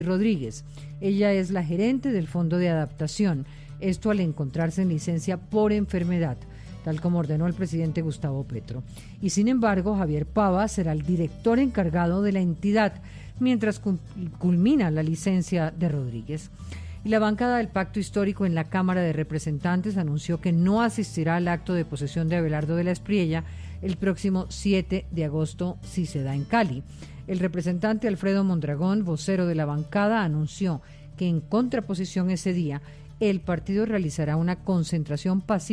Rodríguez. Ella es la gerente del Fondo de Adaptación, esto al encontrarse en licencia por enfermedad, tal como ordenó el presidente Gustavo Petro. Y sin embargo, Javier Pava será el director encargado de la entidad, mientras culmina la licencia de Rodríguez. Y la bancada del Pacto Histórico en la Cámara de Representantes anunció que no asistirá al acto de posesión de Abelardo de la Espriella el próximo 7 de agosto, si se da en Cali. El representante Alfredo Mondragón, vocero de la bancada, anunció que en contraposición ese día, el partido realizará una concentración pacífica